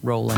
rolling.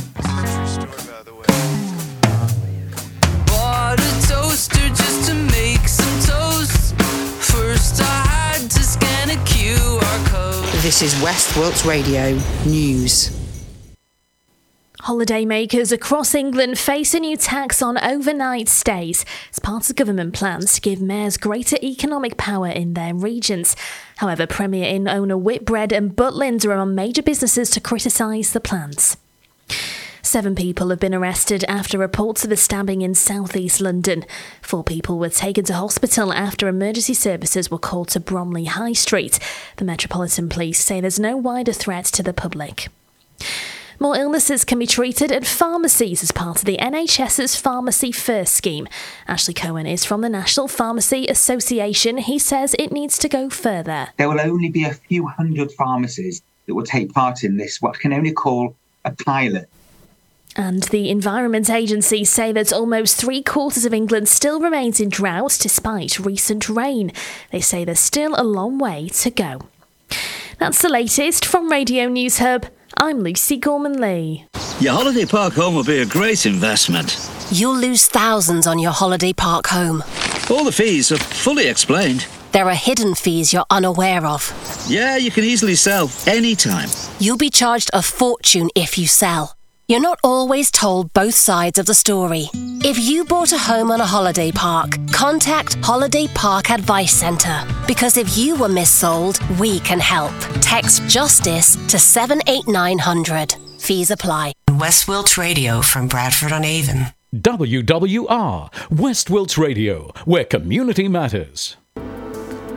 Bought a toaster just to make some toast. First I had to scan a QR code. This is West Wilts Radio News. Holidaymakers across England face a new tax on overnight stays as part of government plans to give mayors greater economic power in their regions. However, Premier Inn owner Whitbread and Butlins are among major businesses to criticise the plans. 7 people have been arrested after reports of a stabbing in south-east London. 4 people were taken to hospital after emergency services were called to Bromley High Street. The Metropolitan Police say there's no wider threat to the public. More illnesses can be treated at pharmacies as part of the NHS's Pharmacy First scheme. Ashley Cohen is from the National Pharmacy Association. He says it needs to go further. There will only be a few hundred pharmacies that will take part in this, what can only call a pilot. And the Environment Agency say that almost 3/4 of England still remains in drought despite recent rain. They say there's still a long way to go. That's the latest from Radio News Hub. I'm Lucy Gorman-Lee. Your holiday park home will be a great investment. You'll lose thousands on your holiday park home. All the fees are fully explained. There are hidden fees you're unaware of. Yeah, you can easily sell anytime. You'll be charged a fortune if you sell. You're not always told both sides of the story. If you bought a home on a holiday park, contact Holiday Park Advice Centre. Because if you were missold, we can help. Text JUSTICE to 78900. Fees apply. West Wilts Radio from Bradford-on-Avon. WWR, West Wilts Radio, where community matters.